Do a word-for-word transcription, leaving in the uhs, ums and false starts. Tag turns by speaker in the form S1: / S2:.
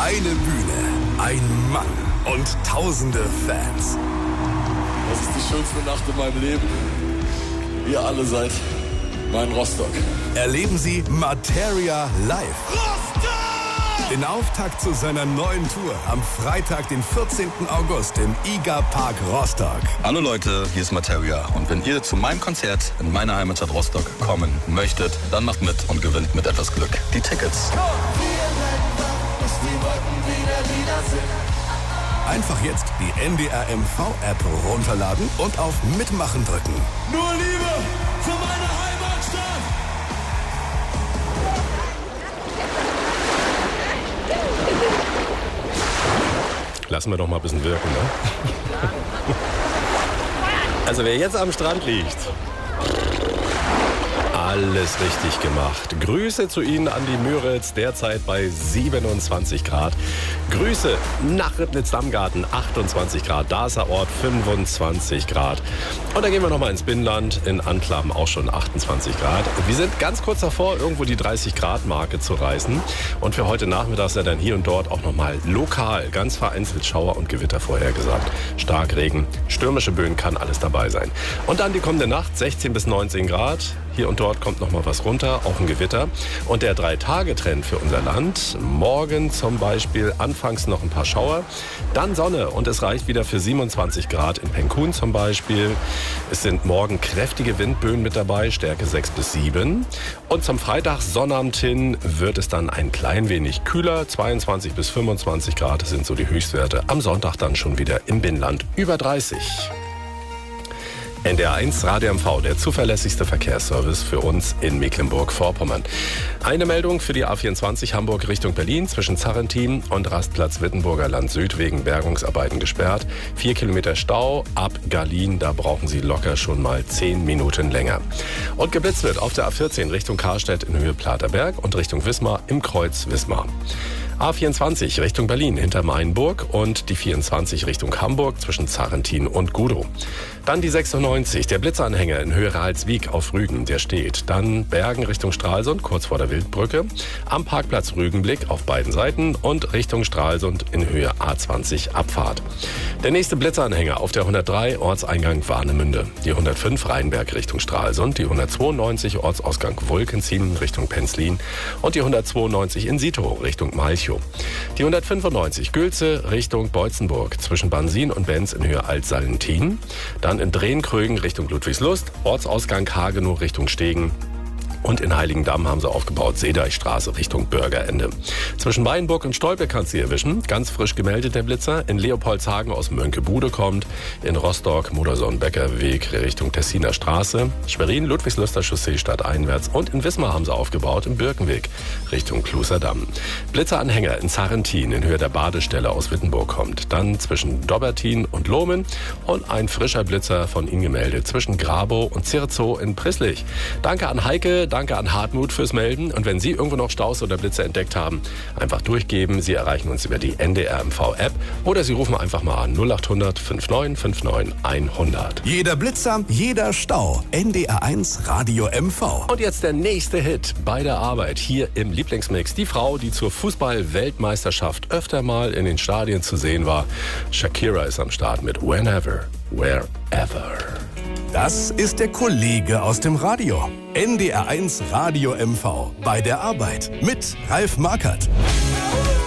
S1: Eine Bühne, ein Mann und tausende Fans.
S2: Das ist die schönste Nacht in meinem Leben. Ihr alle seid mein Rostock.
S1: Erleben Sie Materia live. Rostock! Den Auftakt zu seiner neuen Tour am Freitag, den vierzehnten August im I G A Park Rostock.
S3: Hallo Leute, hier ist Materia. Und wenn ihr zu meinem Konzert in meiner Heimatstadt Rostock kommen möchtet, dann macht mit und gewinnt mit etwas Glück die Tickets.
S1: Einfach jetzt die N D R M V-App runterladen und auf Mitmachen drücken.
S2: Nur Liebe für meine Heimatstadt!
S4: Lassen wir doch mal ein bisschen wirken, ne? Also wer jetzt am Strand liegt, alles richtig gemacht. Grüße zu Ihnen an die Müritz, derzeit bei siebenundzwanzig Grad. Grüße nach Ribnitz-Dammgarten, achtundzwanzig Grad. Darßer Ort, fünfundzwanzig Grad. Und dann gehen wir nochmal ins Binnenland, in Antlaben auch schon achtundzwanzig Grad. Wir sind ganz kurz davor, irgendwo die dreißig Grad Marke zu reißen. Und für heute Nachmittag ist ja dann hier und dort auch nochmal lokal, ganz vereinzelt Schauer und Gewitter vorhergesagt. Starkregen, stürmische Böen, kann alles dabei sein. Und dann die kommende Nacht, sechzehn bis neunzehn Grad. Hier und dort kommt noch mal was runter, auch ein Gewitter. Und der Drei-Tage-Trend für unser Land. Morgen zum Beispiel anfangs noch ein paar Schauer, dann Sonne und es reicht wieder für siebenundzwanzig Grad in Penkun zum Beispiel. Es sind morgen kräftige Windböen mit dabei, Stärke sechs bis sieben. Und zum Freitag Sonnabend hin wird es dann ein klein wenig kühler, zweiundzwanzig bis fünfundzwanzig Grad sind so die Höchstwerte. Am Sonntag dann schon wieder im Binnenland über dreißig. N D R eins Radio M V, der zuverlässigste Verkehrsservice für uns in Mecklenburg-Vorpommern. Eine Meldung für die A vierundzwanzig Hamburg Richtung Berlin zwischen Zarrentin und Rastplatz Wittenburger Land Süd wegen Bergungsarbeiten gesperrt. Vier Kilometer Stau ab Garlin, da brauchen Sie locker schon mal zehn Minuten länger. Und geblitzt wird auf der A vierzehn Richtung Karstedt in Höhe Platerberg und Richtung Wismar im Kreuz Wismar. A vierundzwanzig Richtung Berlin hinter Mainburg und die vierundzwanzig Richtung Hamburg zwischen Zarrentin und Gudow. Dann die sechsundneunzig, der Blitzanhänger in Höhe Ralswiek auf Rügen, der steht. Dann Bergen Richtung Stralsund, kurz vor der Wildbrücke. Am Parkplatz Rügenblick auf beiden Seiten und Richtung Stralsund in Höhe A zwanzig Abfahrt. Der nächste Blitzanhänger auf der hundertdrei, Ortseingang Warnemünde. Die hundertfünf Rheinberg Richtung Stralsund, die hundertzweiundneunzig Ortsausgang Wolkensien Richtung Penzlin und die hundertzweiundneunzig in Sito Richtung Malchow. Die hundertfünfundneunzig Gülze Richtung Beutzenburg zwischen Bansin und Benz in Höhe Altsallentin. Dann in Drehenkrögen Richtung Ludwigslust, Ortsausgang Hagenow Richtung Stegen. Und in Heiligendamm haben sie aufgebaut, Seedeichstraße Richtung Bürgerende. Zwischen Weinburg und Stolpe kannst du hier erwischen. Ganz frisch gemeldet der Blitzer. In Leopoldshagen aus Mönckebude kommt. In Rostock, Modersohn-Becker-Weg Richtung Tessiner Straße. Schwerin, Ludwigsluster Chaussee stadteinwärts. Und in Wismar haben sie aufgebaut, im Birkenweg Richtung Kluserdamm. Blitzeranhänger in Zarrentin in Höhe der Badestelle aus Wittenburg kommt. Dann zwischen Dobbertin und Lohmen. Und ein frischer Blitzer von Ihnen gemeldet zwischen Grabow und Zirzow in Prisslich. Danke an Heike. Danke an Hartmut fürs Melden. Und wenn Sie irgendwo noch Staus oder Blitze entdeckt haben, einfach durchgeben. Sie erreichen uns über die N D R M V-App oder Sie rufen einfach mal an null acht hundert neunundfünfzig neunundfünfzig hundert.
S1: Jeder Blitzer, jeder Stau. N D R eins Radio M V.
S4: Und jetzt der nächste Hit bei der Arbeit hier im Lieblingsmix. Die Frau, die zur Fußball-Weltmeisterschaft öfter mal in den Stadien zu sehen war. Shakira ist am Start mit Whenever, Wherever.
S1: Das ist der Kollege aus dem Radio. N D R eins Radio M V. Bei der Arbeit mit Ralf Markert.